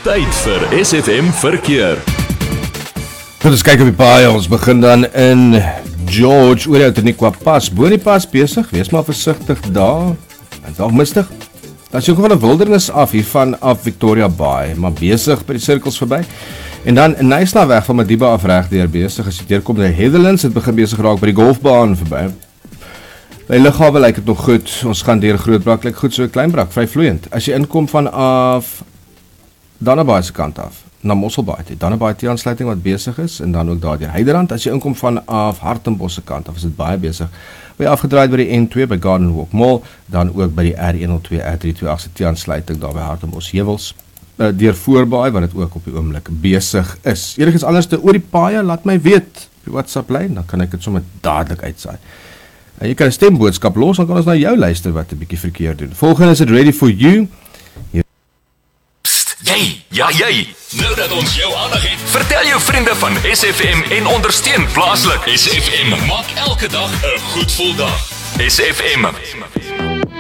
Tyd vir SFM Verkeer. Goed, ons kyk op die paai, ons begin dan in George, oor die Outeniqua pas. Bo die pas besig, wees maar versigtig daar, en dalk mistig. Dan is jy ook van 'n wildernis af, hiervan af Victoria Bay, maar besig by die sirkels verby. En dan in Nysna weg van Madiba af reg deur besig, as jy deurkom by Heatherlands, het begin besig raak by die golfbaan verby. By Lughawe lyk dit nog goed, ons gaan deur Grootbrak, lyk goed so Kleinbrak, vry vloeiend. As jy inkom vanaf Dannebaai se kant af, na Mosselbaai, die Dannebaai T-aansluiting wat besig is, en dan ook daar deur Heiderand, as jy inkom vanaf Hartenbos se kant af, is dit baie besig. By afgedraai by die N2 by Garden Walk Mall, dan ook by die R102, R328 se T-aansluiting daar by Hartenbos Heuwels, deur Voorbaai, wat dit ook op die oomblik besig is. Enigiets anders oor die paaie, laat my weet, op die WhatsApp lyn, dan kan ek dit sommer dadelik uitsaai. En jy kan 'n stemboodskap los, dan kan ons na jou luister wat 'n bietjie verkeerd doen. Volgende is it Ready for You. Jy. Nou dat ons jou aandag het, vertel jou vriende van SFM en ondersteun plaaslik. SFM maak elke dag 'n goed gevoel dag. SFM.